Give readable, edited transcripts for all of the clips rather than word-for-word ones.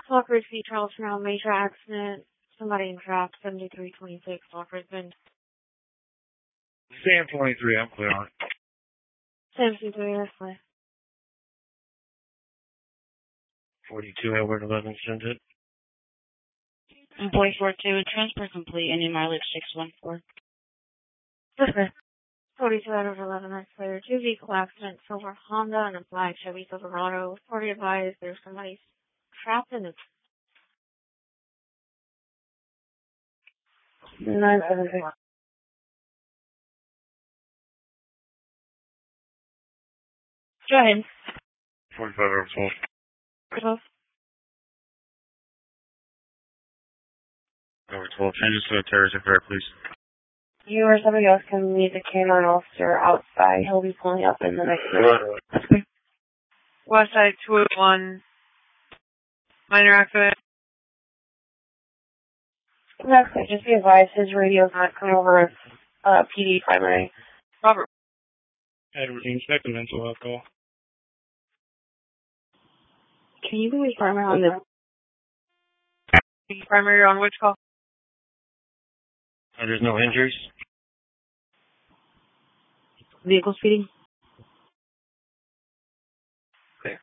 Walker Street, Charleston, now major accident. Somebody in trap, 7326, Walker's been. Sam 23, I'm clear on it. Sam 23, that's fine. 42, Edward 11, send it. 44-2, transfer complete, any mileage 614. Okay. 42 out of 11, that's clear. 2 vehicle accident, silver Honda and a black Chevy Silverado. 40 advised, there's somebody trapped in the 976. Go ahead. 45 over 12. 12. Over 12, changes to a terrorist affair, please. You or somebody else can meet the canine officer outside. He'll be pulling up in the next minute. Westside 281. Minor accident. Okay, just be advised his radio's not coming over as PD primary. Robert. Edward, inspect the mental health call. Can you be primary on the Primary on which call? There's no injuries? vehicle speeding? Clear.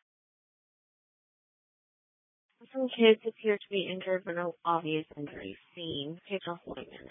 Some kids appear to be injured, but no obvious injuries seen. Kids are holding in.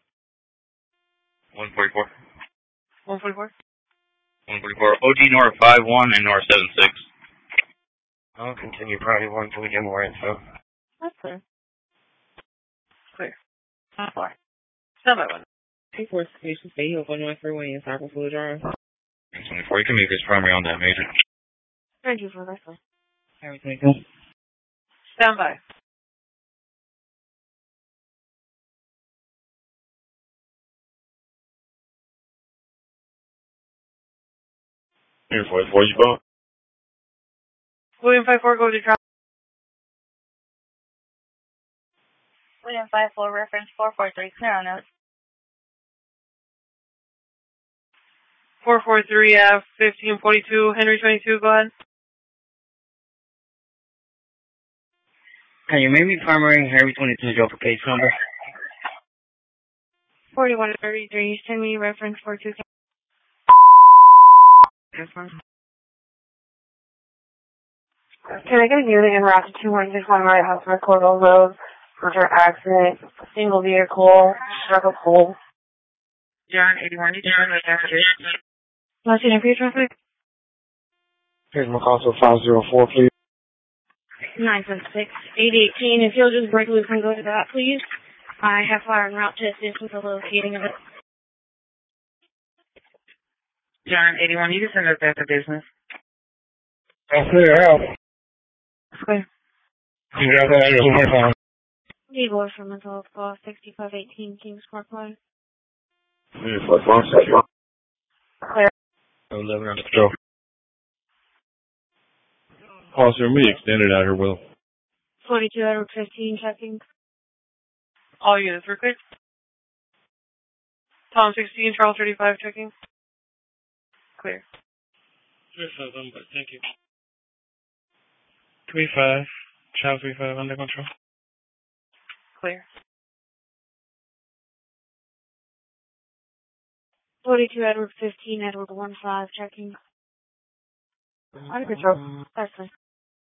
144. 144? 144. OG Nora 51 and Nora 76. I'll continue Friday 1 until we get more info. That's clear. Clear. 4. Stand by 1. 2-4 station stay of 113 in Cyber Full Drive. 24, you can make this primary on that major. Thank you for that. Harry 22. Stand by. Here, 44, you both. William 54, go to drop. William 54, reference 443, clear on notes. 443 F 1542, Henry 22, go ahead. Can you make me primary Harry 22 Joe for case number? 4133, send me reference 42. Yes, ma'am. Can I get a unit in route to 216 right house on Cornwall Road? Motor accident, single vehicle, struck a pole. John 81, you turn right after this. Last name for your traffic? Here's my call to 504, please. 976 818. If you'll just break loose and go to that, please. I have fire and route to assist with the locating of it. John 81, you can send us after business. I'll clear out. Clear. You got that address one more time. Igor from mental health call 6518 Kings Parkway. Here's my phone second. Clear. 11 under control. Officer, me extended out here, Will. 42 out of 15 checking. All units were clear. Tom 16, Charles 35, checking. Clear. 35, thank you. 35, Charles 35 under control. Clear. 42 Edward 15, Edward 15, checking. Under control. That's fine.